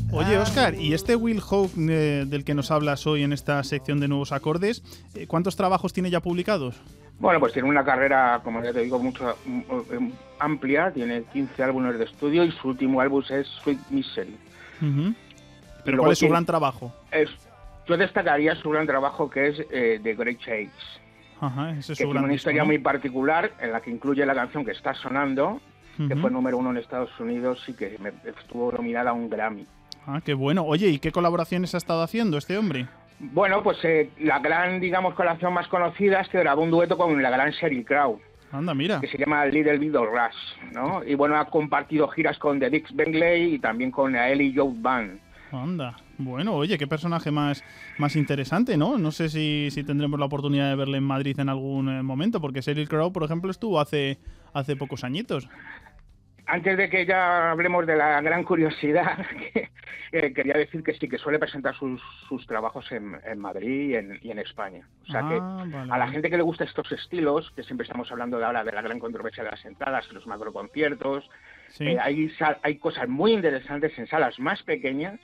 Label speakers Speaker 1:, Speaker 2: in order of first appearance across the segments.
Speaker 1: Oye, Óscar, ¿y este Will Hoge del que nos hablas hoy en esta sección de nuevos acordes, cuántos trabajos tiene ya publicados?
Speaker 2: Bueno, pues tiene una carrera, como ya te digo, mucho amplia. Tiene 15 álbumes de estudio y su último álbum es Sweet Misery.
Speaker 1: ¿Pero cuál es su gran trabajo?
Speaker 2: Yo destacaría su gran trabajo, que es The Great Chase.
Speaker 1: Ajá, ese es
Speaker 2: que
Speaker 1: su
Speaker 2: tiene
Speaker 1: gran
Speaker 2: una
Speaker 1: disco,
Speaker 2: historia
Speaker 1: ¿no?
Speaker 2: muy particular, en la que incluye la canción que está sonando, que fue número 1 en Estados Unidos y que estuvo nominada a un Grammy.
Speaker 1: Ah, qué bueno. Oye, ¿y qué colaboraciones ha estado haciendo este hombre?
Speaker 2: Bueno, pues la gran, digamos, colaboración más conocida es que grabó un dueto con la gran Sheryl Crow.
Speaker 1: Anda, mira.
Speaker 2: Que se llama Little Bit of Rush, ¿no? Y bueno, ha compartido giras con The Dix Bentley y también con la Ellie Joe Band.
Speaker 1: Anda. Bueno, oye, qué personaje más interesante, ¿no? No sé si tendremos la oportunidad de verle en Madrid en algún momento, porque Sheryl Crow, por ejemplo, estuvo hace pocos añitos.
Speaker 2: Antes de que ya hablemos de la gran curiosidad, quería decir que sí, que suele presentar sus trabajos en Madrid y en España. O sea que
Speaker 1: vale.
Speaker 2: A la gente que le gusta estos estilos, que siempre estamos hablando de ahora de la gran controversia de las entradas, los macroconciertos,
Speaker 1: ¿Sí?
Speaker 2: Hay cosas muy interesantes en salas más pequeñas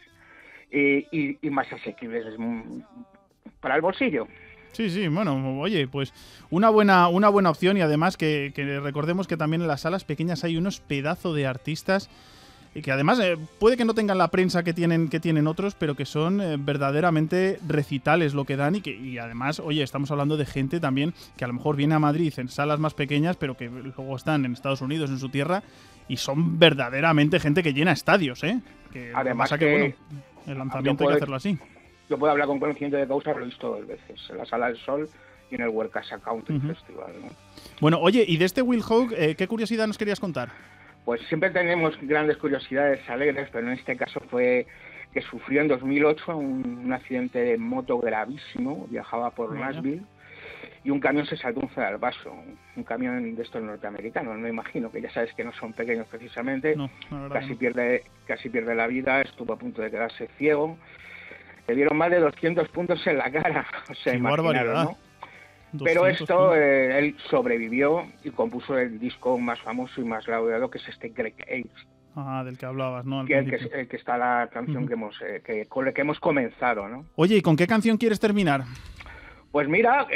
Speaker 2: y más asequibles para el bolsillo.
Speaker 1: Sí, bueno, oye, pues una buena opción, y además que recordemos que también en las salas pequeñas hay unos pedazos de artistas y que además puede que no tengan la prensa que tienen otros, pero que son verdaderamente recitales lo que dan y además, oye, estamos hablando de gente también que a lo mejor viene a Madrid en salas más pequeñas, pero que luego están en Estados Unidos, en su tierra, y son verdaderamente gente que llena estadios, ¿eh? Que
Speaker 2: además
Speaker 1: pasa que bueno, el lanzamiento hay que hacerlo así.
Speaker 2: Yo puedo hablar con conocimiento de causa, lo he visto 2 veces, en la Sala del Sol y en el World Casa Country Festival, ¿no?
Speaker 1: Bueno, oye, y de este Will Hoge, ¿qué curiosidad nos querías contar?
Speaker 2: Pues siempre tenemos grandes curiosidades alegres, pero en este caso fue que sufrió en 2008 un accidente de moto gravísimo, viajaba por Nashville, y un camión se saltó un vaso, un camión de estos norteamericanos, me imagino, que ya sabes que no son pequeños precisamente,
Speaker 1: no,
Speaker 2: casi pierde la vida, estuvo a punto de quedarse ciego. Le dieron más de 200 puntos en la cara, o sea, imaginaros, ¿no? Pero esto, él sobrevivió y compuso el disco más famoso y más laureado, que es este Great Age.
Speaker 1: Ah, del que hablabas, ¿no?
Speaker 2: El que está la canción con la que hemos comenzado, ¿no?
Speaker 1: Oye, ¿y con qué canción quieres terminar?
Speaker 2: Pues mira,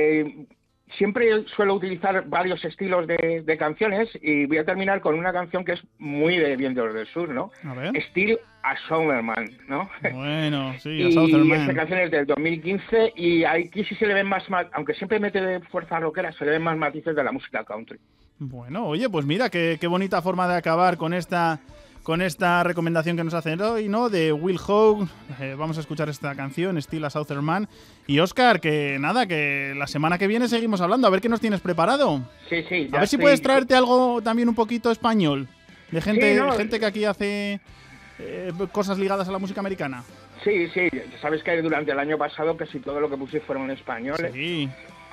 Speaker 2: siempre suelo utilizar varios estilos de canciones y voy a terminar con una canción que es muy de Vientos del Sur, ¿no?
Speaker 1: A ver.
Speaker 2: Still a Summerman, ¿no?
Speaker 1: Bueno, sí, a Southern Man.
Speaker 2: Y esta canción es del 2015 y aquí sí se le ven más, aunque siempre mete de fuerza rockera, se le ven más matices de la música country.
Speaker 1: Bueno, oye, pues mira, qué bonita forma de acabar con esta recomendación que nos hacen hoy, ¿no? De Will Hoge. Vamos a escuchar esta canción, Still a Southern Man. Y Óscar, que nada, que la semana que viene seguimos hablando, a ver qué nos tienes preparado.
Speaker 2: Sí.
Speaker 1: A ver si puedes traerte algo también un poquito español, de gente que aquí hace cosas ligadas a la música americana.
Speaker 2: Sí, sabes que durante el año pasado casi todo lo que puse fueron españoles.
Speaker 1: Sí.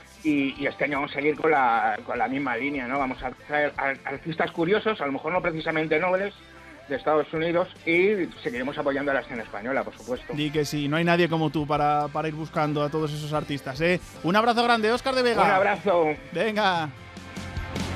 Speaker 2: Y este año vamos a seguir con la misma línea, ¿no? Vamos a traer artistas curiosos, a lo mejor no precisamente nobles, de Estados Unidos, y seguiremos apoyando a la escena española, por supuesto.
Speaker 1: Di que sí, no hay nadie como tú para ir buscando a todos esos artistas, ¿eh? Un abrazo grande, Óscar de Vega.
Speaker 2: Un abrazo.
Speaker 1: Venga.